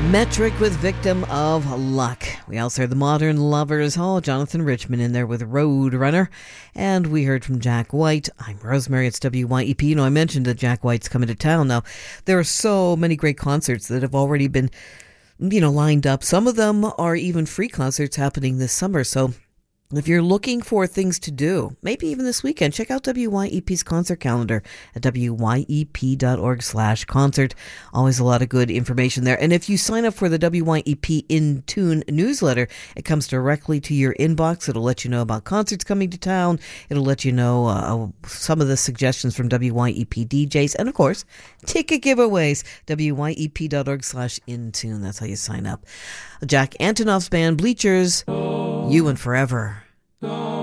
Metric with Victim of Luck. We also heard the Modern Lovers. Jonathan Richman in there with Roadrunner. And we heard from Jack White. I'm Rosemary. It's WYEP. I mentioned that Jack White's coming to town. Now, there are so many great concerts that have already been, lined up. Some of them are even free concerts happening this summer. So if you're looking for things to do, maybe even this weekend, check out WYEP's concert calendar at wyep.org/concert. Always a lot of good information there. And if you sign up for the WYEP In Tune newsletter, it comes directly to your inbox. It'll let you know about concerts coming to town. It'll let you know some of the suggestions from WYEP DJs. And of course, ticket giveaways. wyep.org/intune. That's how you sign up. Jack Antonoff's band, Bleachers, You and Forever.